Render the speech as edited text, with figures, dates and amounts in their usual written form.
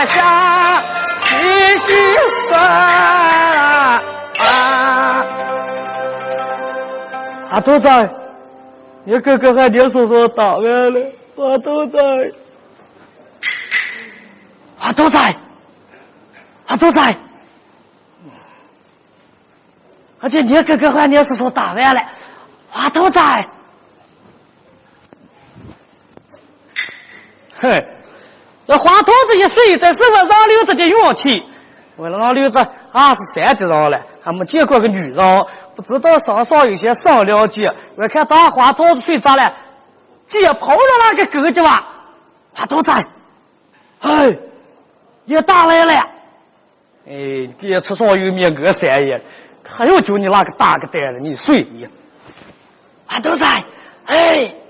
月下细细算啊，都在，你哥哥还听叔叔打来了，我都在，都在，都在，而且你哥哥还听叔叔打来了，都在，嘿，这花头子一睡，在身上让溜子的勇气，为了让溜子23的人了，还没见过个女人。不知道上上有些上了解，我看咱花头子睡着了，解剖了那个狗的吧，都在。哎，也打来了。哎，别吃上有面隔3夜，还要就你那个大个蛋了，你睡你。都在。哎。